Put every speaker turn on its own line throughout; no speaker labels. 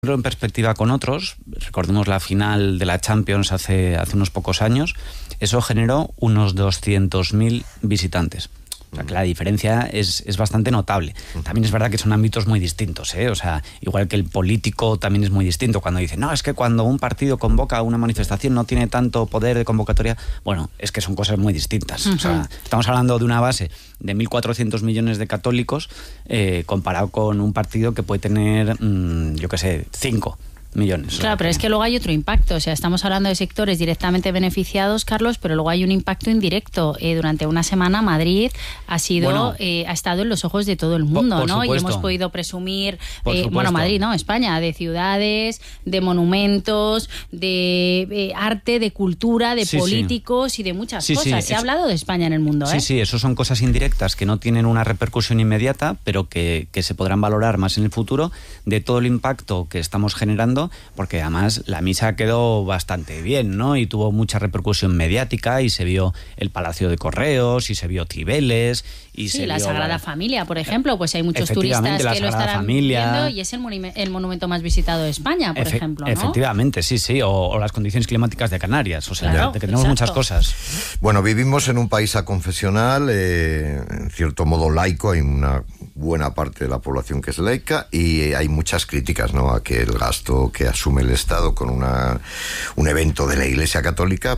En perspectiva con otros, recordemos la final de la Champions hace unos pocos años, eso generó unos 200.000 visitantes. O sea, que la diferencia es bastante notable. También es verdad que son ámbitos muy distintos, ¿eh? O sea, igual que el político también es muy distinto. Cuando dice, no, es que cuando un partido convoca una manifestación no tiene tanto poder de convocatoria. Bueno, es que son cosas muy distintas. O sea, estamos hablando de una base de 1.400 millones de católicos comparado con un partido que puede tener, 5 millones.
Claro, pero es que luego hay otro impacto. O sea, estamos hablando de sectores directamente beneficiados, Carlos, pero luego hay un impacto indirecto. Durante una semana Madrid ha estado en los ojos de todo el mundo,
por
¿no?
supuesto.
Y hemos podido presumir,
Supuesto.
Madrid, no, España, de ciudades, de monumentos, de arte, de cultura, de políticos y de muchas cosas. Se ha hablado de España en el mundo, ¿eh?
Sí, eso son cosas indirectas que no tienen una repercusión inmediata, pero que se podrán valorar más en el futuro, de todo el impacto que estamos generando, porque además la misa quedó bastante bien, ¿no? Y tuvo mucha repercusión mediática, y se vio el Palacio de Correos, y se vio Cibeles, y se
la
vio
Sagrada Familia, por ejemplo, pues hay muchos turistas que lo estarán viendo, y es el monumento más visitado de España, por ejemplo, ¿no?
Efectivamente, sí, o las condiciones climáticas de Canarias, o sea,
claro,
que tenemos muchas cosas.
Bueno, vivimos en un país aconfesional, en cierto modo laico, hay una buena parte de la población que es laica, y hay muchas críticas, ¿no?, a que el gasto que asume el Estado con un evento de la Iglesia Católica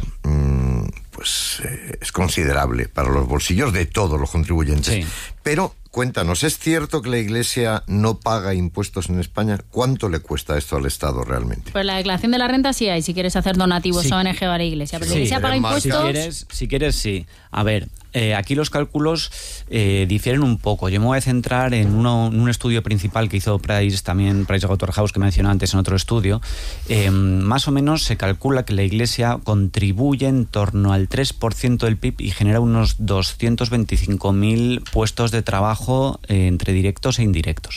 es considerable para los bolsillos de todos los contribuyentes.
Sí.
Pero cuéntanos, ¿es cierto que la Iglesia no paga impuestos en España? ¿Cuánto le cuesta esto al Estado realmente?
Pues la declaración de la renta sí hay, si quieres hacer donativos a ONG o a la Iglesia. Pero la Iglesia paga impuestos.
Si quieres, sí. A ver, aquí los cálculos difieren un poco. Yo me voy a centrar en un estudio principal que hizo PricewaterhouseCoopers, que mencioné antes en otro estudio. Más o menos se calcula que la Iglesia contribuye en torno al 3% del PIB y genera unos 225.000 puestos de trabajo entre directos e indirectos.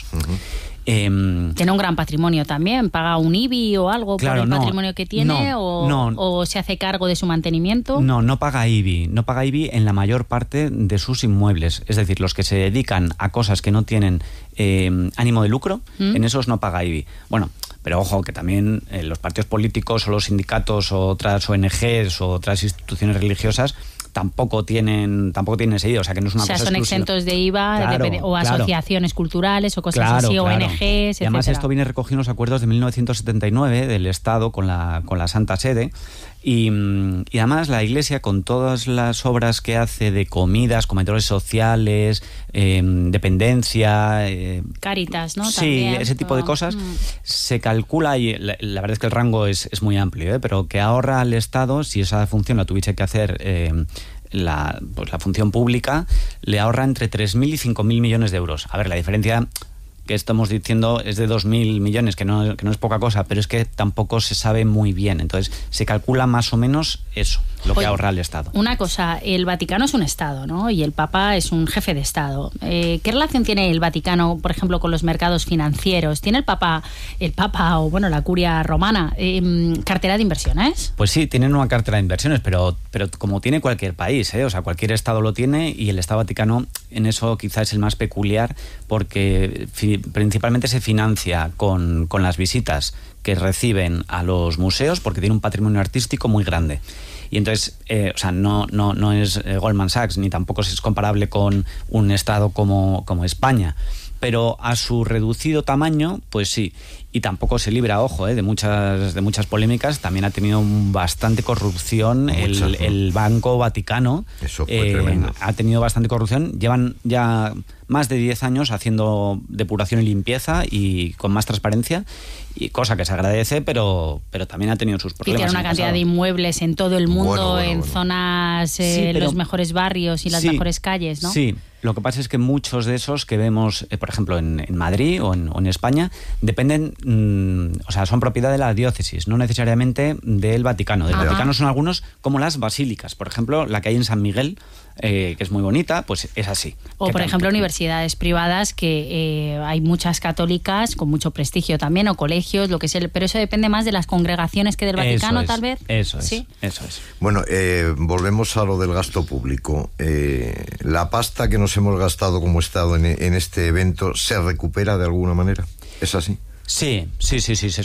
Tiene un gran patrimonio también. ¿Paga un IBI o algo por el patrimonio que tiene? ¿O se hace cargo de su mantenimiento?
No paga IBI. No paga IBI en la mayor parte de sus inmuebles. Es decir, los que se dedican a cosas que no tienen ánimo de lucro, en esos no paga IBI. Bueno, pero ojo, que también los partidos políticos o los sindicatos o otras ONGs o otras instituciones religiosas tampoco tienen ese IVA, o sea que no es una cosa
son
exclusiva.
Exentos de IVA, o asociaciones culturales o cosas así, ONGs, etc.
Y además esto viene recogido en los acuerdos de 1979 del Estado con la Santa Sede, y además la Iglesia, con todas las obras que hace de comidas, comedores sociales, dependencia,
Cáritas, ¿no?
Sí,
también,
ese tipo de cosas, se calcula, y la verdad es que el rango es muy amplio, pero que ahorra al Estado, si esa función la tuviese que hacer la función pública, le ahorra entre 3.000 y 5.000 millones de euros. A ver, la diferencia que estamos diciendo es de 2.000 millones, que no es poca cosa, pero es que tampoco se sabe muy bien. Entonces, se calcula más o menos eso, que ahorra el Estado. Una
cosa, el Vaticano es un Estado, ¿no? Y el Papa es un jefe de Estado. ¿Qué relación tiene el Vaticano, por ejemplo, con los mercados financieros? ¿Tiene el Papa o la Curia Romana cartera de inversiones?
Pues sí, tienen una cartera de inversiones, pero como tiene cualquier país, o sea, cualquier Estado lo tiene, y el Estado Vaticano en eso quizás es el más peculiar, porque principalmente se financia con las visitas que reciben a los museos, porque tiene un patrimonio artístico muy grande. Y entonces, no es Goldman Sachs, ni tampoco es comparable con un Estado como España, pero a su reducido tamaño, pues sí. Y tampoco se libra, de muchas polémicas. También ha tenido bastante corrupción el Banco Vaticano.
Eso fue tremendo.
Ha tenido bastante corrupción. Llevan ya más de 10 años haciendo depuración y limpieza y con más transparencia, y cosa que se agradece, pero también ha tenido sus problemas.
Y tiene una cantidad de inmuebles en todo el mundo, en zonas, los mejores barrios y las mejores calles, ¿no?
Sí. Lo que pasa es que muchos de esos que vemos, por ejemplo, en Madrid o en España, dependen, son propiedad de la diócesis, no necesariamente del Vaticano. Del Vaticano son algunos, como las basílicas. Por ejemplo, la que hay en San Miguel, que es muy bonita, pues es así.
O, por ejemplo, universidades privadas, que hay muchas católicas con mucho prestigio también, o colegios, lo que sea, pero eso depende más de las congregaciones que del Vaticano, tal vez.
Eso es,
¿sí?
Eso es.
Bueno, volvemos a lo del gasto público. La pasta que nos hemos gastado como Estado en este evento, ¿se recupera de alguna manera? ¿Es así?
Sí,